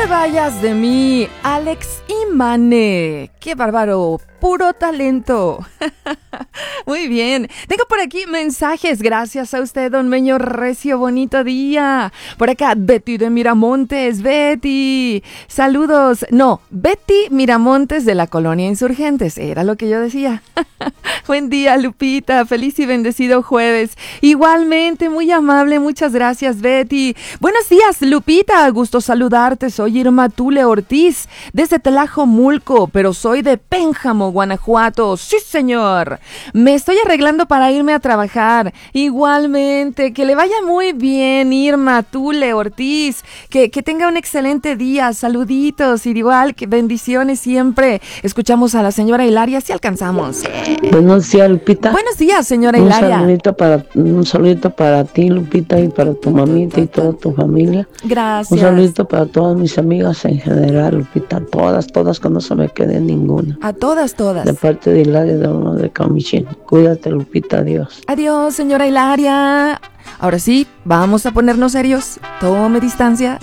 te vayas de mí, Alex Imane. ¡Qué bárbaro! Puro talento. Muy bien. Tengo por aquí mensajes. Gracias a usted, don Meño Recio. Bonito día. Por acá, Betty de Miramontes. Betty. Saludos. No, Betty Miramontes de la Colonia Insurgentes. Era lo que yo decía. Buen día, Lupita. Feliz y bendecido jueves. Igualmente, muy amable. Muchas gracias, Betty. Buenos días, Lupita. Gusto saludarte. Soy Irma Tule Ortiz, desde Tlajomulco, pero soy de Pénjamo, Guanajuato. Sí, señor. Me estoy arreglando para irme a trabajar. Igualmente, que le vaya muy bien, Irma Tule Ortiz. Que tenga un excelente día. Saluditos. Y igual, que bendiciones siempre. Escuchamos a la señora Hilaria, si alcanzamos. Buenos días, Lupita. Buenos días, señora Hilaria. Un saludito para ti, Lupita, y para tu mamita y toda tu familia. Gracias. Un saludito para todas mis amigas en general, Lupita. Todas, que no se me quede ninguna. A todas. De parte de Hilaria de uno de Camichín. Cuídate, Lupita, adiós. Adiós, señora Hilaria. Ahora sí, vamos a ponernos serios. Tome distancia.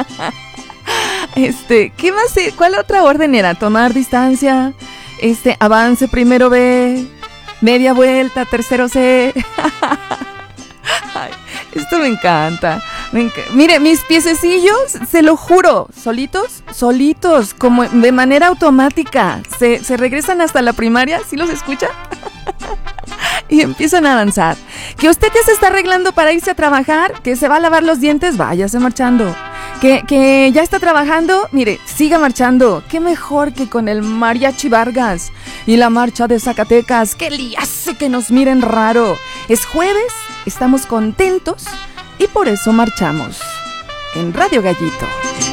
¿Qué más? ¿Cuál otra orden era? Tomar distancia. Avance, primero B. Media vuelta, tercero C. Ay, esto me encanta. Mire, mis piececillos, se lo juro, solitos, como de manera automática, se regresan hasta la primaria, ¿sí los escucha? Y empiezan a danzar. Que usted ya se está arreglando para irse a trabajar, que se va a lavar los dientes, váyase marchando. Que ya está trabajando, mire, siga marchando. Qué mejor que con el Mariachi Vargas y la marcha de Zacatecas. ¡Qué liazo que nos miren raro! Es jueves, estamos contentos y por eso marchamos en Radio Gallito.